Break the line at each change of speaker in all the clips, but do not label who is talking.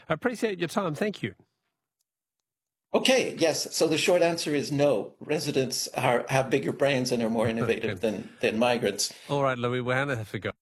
I appreciate your time. Thank you.
Okay, yes. So the short answer is no. Residents have bigger brains and are more innovative than migrants.
All right, Louis, we're going to have to go.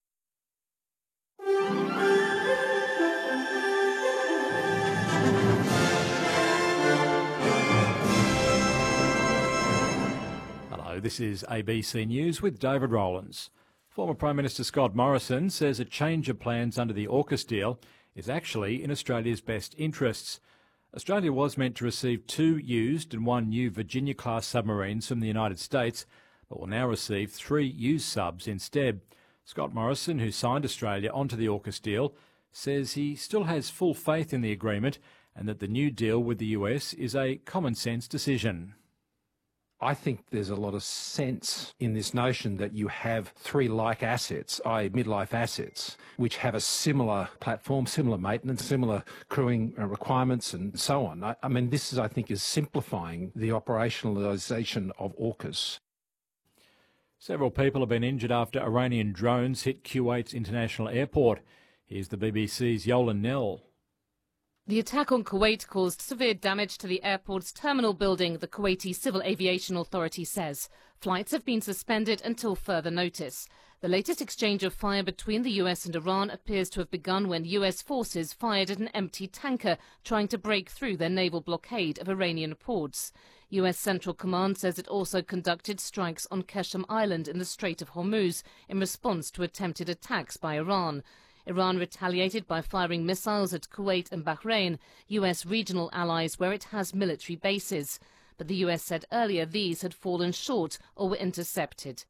Hello, this is ABC News with David Rowlands. Former Prime Minister Scott Morrison says a change of plans under the AUKUS deal is actually in Australia's best interests. Australia was meant to receive 2 used and 1 new Virginia-class submarines from the United States, but will now receive 3 used subs instead. Scott Morrison, who signed Australia onto the AUKUS deal, says he still has full faith in the agreement and that the new deal with the US is a common-sense decision.
I think there's a lot of sense in this notion that you have 3 like assets, i.e. midlife assets, which have a similar platform, similar maintenance, similar crewing requirements and so on. I mean, this is, I think, is simplifying the operationalisation of AUKUS.
Several people have been injured after Iranian drones hit Kuwait's international airport. Here's the BBC's Yolan Nell.
The attack on Kuwait caused severe damage to the airport's terminal building, the Kuwaiti Civil Aviation Authority says. Flights have been suspended until further notice. The latest exchange of fire between the US and Iran appears to have begun when US forces fired at an empty tanker trying to break through their naval blockade of Iranian ports. US Central Command says it also conducted strikes on Qeshm Island in the Strait of Hormuz in response to attempted attacks by Iran. Iran retaliated by firing missiles at Kuwait and Bahrain, US regional allies where it has military bases. But the US said earlier these had fallen short or were intercepted.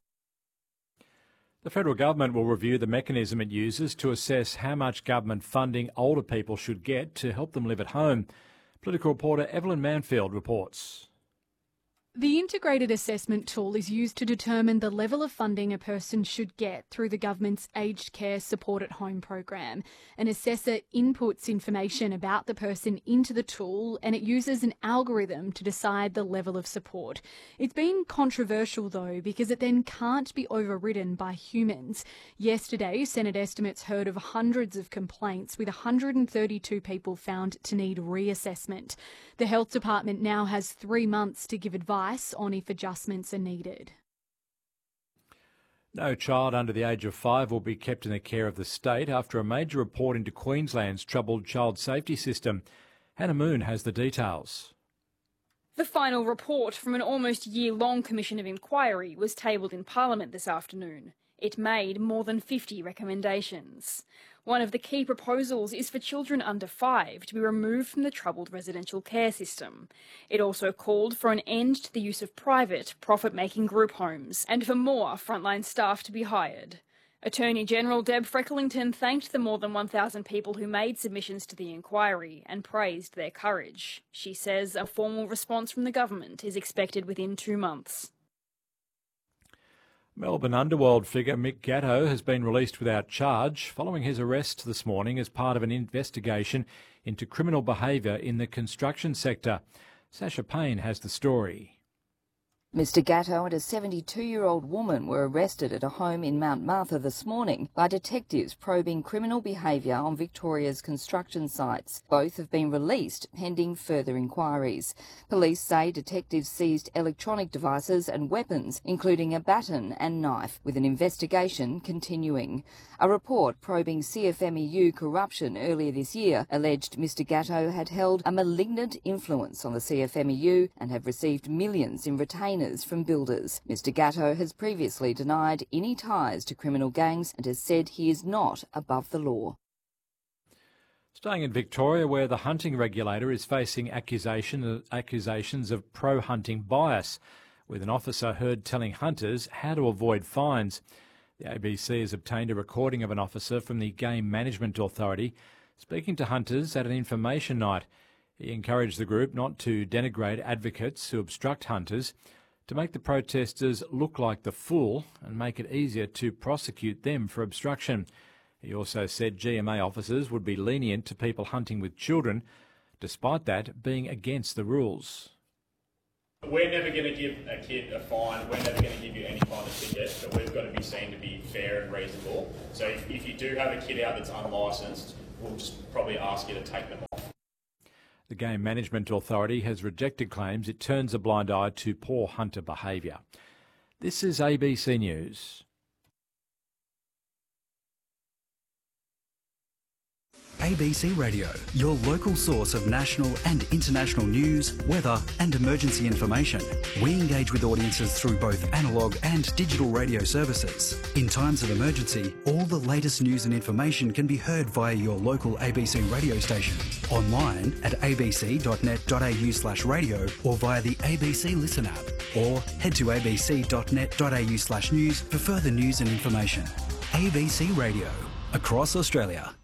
The federal government will review the mechanism it uses to assess how much government funding older people should get to help them live at home. Political reporter Evelyn Manfield reports.
The integrated assessment tool is used to determine the level of funding a person should get through the government's aged care support at home program. An assessor inputs information about the person into the tool and it uses an algorithm to decide the level of support. It's been controversial though because it then can't be overridden by humans. Yesterday, Senate estimates heard of hundreds of complaints with 132 people found to need reassessment. The Health Department now has 3 months to give advice on if adjustments are needed.
No child under the age of 5 will be kept in the care of the state after a major report into Queensland's troubled child safety system. Hannah Moon has the details.
The final report from an almost year-long commission of inquiry was tabled in Parliament this afternoon. It made more than 50 recommendations. One of the key proposals is for children under 5 to be removed from the troubled residential care system. It also called for an end to the use of private, profit-making group homes and for more frontline staff to be hired. Attorney General Deb Frecklington thanked the more than 1,000 people who made submissions to the inquiry and praised their courage. She says a formal response from the government is expected within 2 months.
Melbourne underworld figure Mick Gatto has been released without charge following his arrest this morning as part of an investigation into criminal behaviour in the construction sector. Sasha Payne has the story.
Mr Gatto and a 72-year-old woman were arrested at a home in Mount Martha this morning by detectives probing criminal behaviour on Victoria's construction sites. Both have been released pending further inquiries. Police say detectives seized electronic devices and weapons, including a baton and knife, with an investigation continuing. A report probing CFMEU corruption earlier this year alleged Mr Gatto had held a malignant influence on the CFMEU and have received millions in retainers from builders. Mr Gatto has previously denied any ties to criminal gangs and has said he is not above the law.
Staying in Victoria, where the hunting regulator is facing accusations of pro-hunting bias, with an officer heard telling hunters how to avoid fines. The ABC has obtained a recording of an officer from the Game Management Authority speaking to hunters at an information night. He encouraged the group not to denigrate advocates who obstruct hunters, to make the protesters look like the fool and make it easier to prosecute them for obstruction. He also said GMA officers would be lenient to people hunting with children, despite that being against the rules.
We're never going to give a kid a fine, we're never going to give you any kind of ticket, but we've got to be seen to be fair and reasonable. So if you do have a kid out that's unlicensed, we'll just probably ask you to take them off.
The Game Management Authority has rejected claims it turns a blind eye to poor hunter behaviour. This is ABC News.
ABC Radio, your local source of national and international news, weather and emergency information. We engage with audiences through both analogue and digital radio services. In times of emergency, all the latest news and information can be heard via your local ABC radio station, online at abc.net.au/radio or via the ABC Listen app, or head to abc.net.au/news for further news and information. ABC Radio, across Australia.